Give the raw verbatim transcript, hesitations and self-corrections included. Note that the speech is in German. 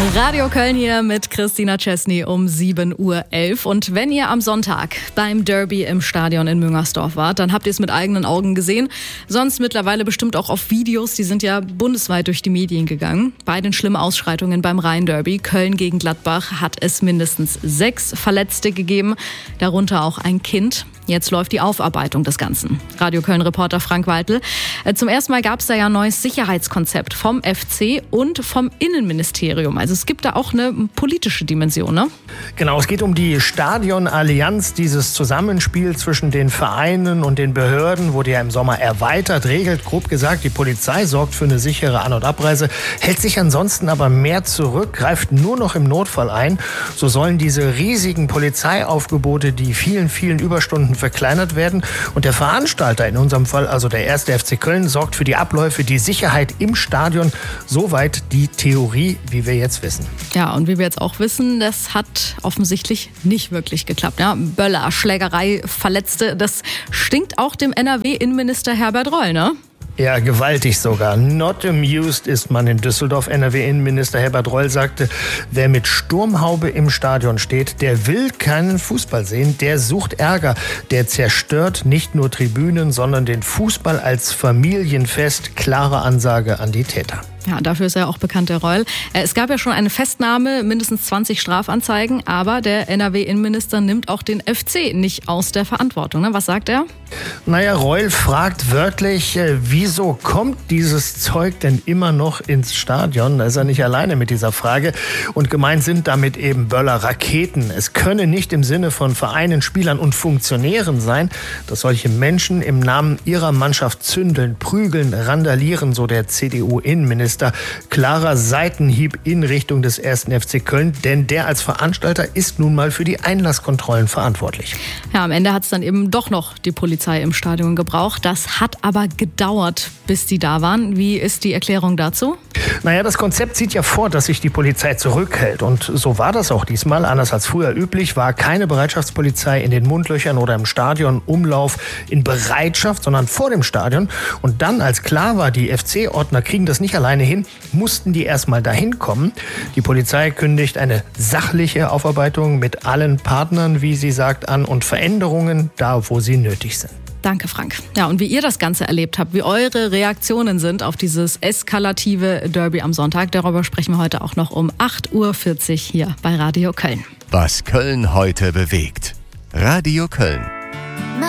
Radio Köln hier mit Christina Chesney um sieben Uhr elf. Und wenn ihr am Sonntag beim Derby im Stadion in Müngersdorf wart, dann habt ihr es mit eigenen Augen gesehen. Sonst mittlerweile bestimmt auch auf Videos, die sind ja bundesweit durch die Medien gegangen. Bei den schlimmen Ausschreitungen beim Rhein-Derby Köln gegen Gladbach hat es mindestens sechs Verletzte gegeben, darunter auch ein Kind. Jetzt läuft die Aufarbeitung des Ganzen. Radio Köln-Reporter Frank Waltel. Zum ersten Mal gab es da ja ein neues Sicherheitskonzept vom F C und vom Innenministerium. Also es gibt da auch eine politische Dimension, ne? Genau, es geht um die Stadionallianz, dieses Zusammenspiel zwischen den Vereinen und den Behörden, wurde ja im Sommer erweitert, regelt, grob gesagt, die Polizei sorgt für eine sichere An- und Abreise, hält sich ansonsten aber mehr zurück, greift nur noch im Notfall ein. So sollen diese riesigen Polizeiaufgebote, die vielen, vielen Überstunden verkleinert werden. Und der Veranstalter, in unserem Fall also der erste F C Köln, sorgt für die Abläufe, die Sicherheit im Stadion. Soweit die Theorie, wie wir jetzt wissen. Ja, und wie wir jetzt auch wissen, das hat offensichtlich nicht wirklich geklappt. Ja, Böller, Schlägerei, Verletzte, das stinkt auch dem N R W-Innenminister Herbert Reul, ne? Ja, gewaltig sogar. Not amused ist man in Düsseldorf. N R W-Innenminister Herbert Reul sagte, wer mit Sturmhaube im Stadion steht, der will keinen Fußball sehen, der sucht Ärger, der zerstört nicht nur Tribünen, sondern den Fußball als Familienfest. Klare Ansage an die Täter. Ja, dafür ist er auch bekannt, der Reul. Es gab ja schon eine Festnahme, mindestens zwanzig Strafanzeigen, aber der N R W-Innenminister nimmt auch den F C nicht aus der Verantwortung. Was sagt er? Naja, Reul fragt wörtlich, äh, wieso kommt dieses Zeug denn immer noch ins Stadion? Da ist er nicht alleine mit dieser Frage. Und gemeint sind damit eben Böller, Raketen. Es könne nicht im Sinne von Vereinen, Spielern und Funktionären sein, dass solche Menschen im Namen ihrer Mannschaft zündeln, prügeln, randalieren, so der C D U-Innenminister. Klarer Seitenhieb in Richtung des ersten F C Köln, denn der als Veranstalter ist nun mal für die Einlasskontrollen verantwortlich. Ja, am Ende hat es dann eben doch noch die Polizei im Stadion gebraucht. Das hat aber gedauert, bis die da waren. Wie ist die Erklärung dazu? Naja, das Konzept sieht ja vor, dass sich die Polizei zurückhält. Und so war das auch diesmal. Anders als früher üblich war keine Bereitschaftspolizei in den Mundlöchern oder im Stadionumlauf in Bereitschaft, sondern vor dem Stadion. Und dann, als klar war, die F C-Ordner kriegen das nicht alleine hin, mussten die erstmal dahin kommen. Die Polizei kündigt eine sachliche Aufarbeitung mit allen Partnern, wie sie sagt, an und Veränderungen da, wo sie nötig sind. Danke, Frank. Ja, und wie ihr das Ganze erlebt habt, wie eure Reaktionen sind auf dieses eskalative Derby am Sonntag, darüber sprechen wir heute auch noch um acht Uhr vierzig hier bei Radio Köln. Was Köln heute bewegt. Radio Köln.